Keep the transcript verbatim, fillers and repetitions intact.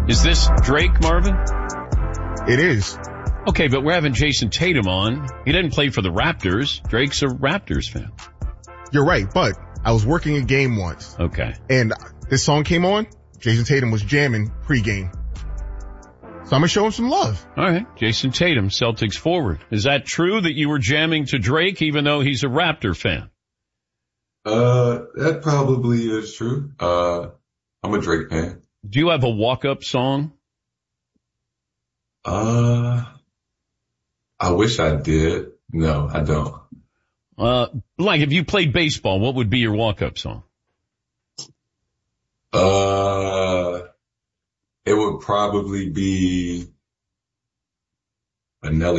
Is this Drake, Marvin? It is. Okay, but we're having Jason Tatum on. He didn't play for the Raptors. Drake's a Raptors fan. You're right, but I was working a game once. Okay. And this song came on. Jason Tatum was jamming pregame. So I'm going to show him some love. All right. Jason Tatum, Celtics forward. Is that true that you were jamming to Drake even though he's a Raptor fan? Uh, that probably is true. Uh, I'm a Drake fan. Do you have a walk-up song? Uh, I wish I did. No, I don't. Uh, like if you played baseball, what would be your walk-up song? Uh, it would probably be a Nelly